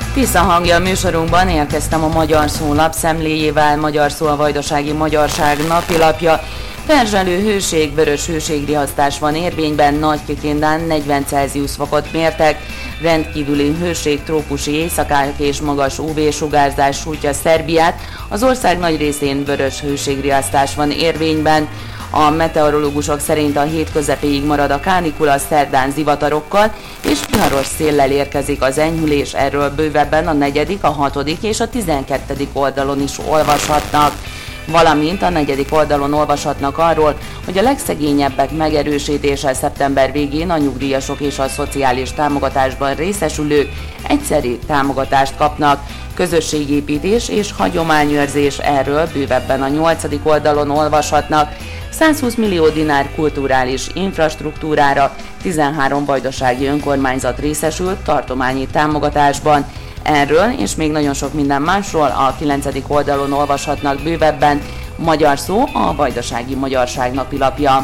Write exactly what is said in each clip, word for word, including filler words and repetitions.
Tisza hangja műsorunkban érkeztem a Magyar Szó lapszemléjével. Magyar Szó a Vajdasági Magyarság napilapja. Perzselő hőség, vörös hőségriasztás van érvényben, Nagy-Kikindán negyven Celsius fokot mértek. Rendkívüli hőség, trópusi éjszakák és magas ú vé-sugárzás sújtja Szerbiát. Az ország nagy részén vörös hőségriasztás van érvényben. A meteorológusok szerint a hét közepéig marad a kánikula, szerdán zivatarokkal és viharos széllel érkezik az enyhülés, erről bővebben a negyedik, a hatodik és a tizenkettedik oldalon is olvashatnak. Valamint a negyedik oldalon olvashatnak arról, hogy a legszegényebbek megerősítése szeptember végén a nyugdíjasok és a szociális támogatásban részesülők egyszeri támogatást kapnak. Közösségépítés és hagyományőrzés, erről bővebben a nyolcadik oldalon olvashatnak. százhúsz millió dinár kulturális infrastruktúrára, tizenhárom vajdasági önkormányzat részesült tartományi támogatásban. Erről és még nagyon sok minden másról a kilencedik oldalon olvashatnak bővebben. Magyar Szó a Vajdasági Magyarság napilapja.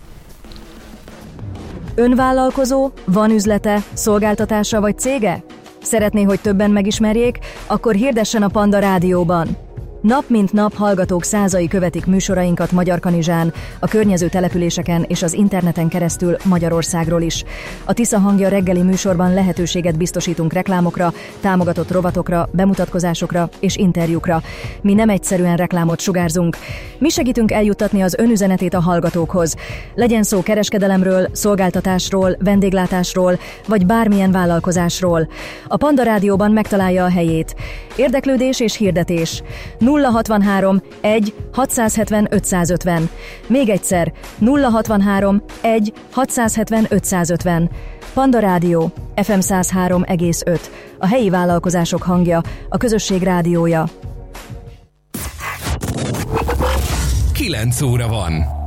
Önvállalkozó, van üzlete, szolgáltatása vagy cége? Szeretné, hogy többen megismerjék? Akkor hirdessen a Panda Rádióban. Nap mint nap hallgatók százai követik műsorainkat Magyarkanizsán, a környező településeken és az interneten keresztül Magyarországról is. A Tisza hangja reggeli műsorban lehetőséget biztosítunk reklámokra, támogatott rovatokra, bemutatkozásokra és interjúkra. Mi nem egyszerűen reklámot sugárzunk. Mi segítünk eljuttatni az önüzenetét a hallgatókhoz. Legyen szó kereskedelemről, szolgáltatásról, vendéglátásról vagy bármilyen vállalkozásról. A Panda Rádióban megtalálja a helyét. Érdeklődés és hirdetés. nulla hatvanhárom egy hatszázhetven ötszázötven. Még egyszer nulla hatvanhárom egy hatszázhetven ötszázötven. Panda Rádió, ef em száz három egész öt. A helyi vállalkozások hangja, a közösség rádiója. kilenc óra van.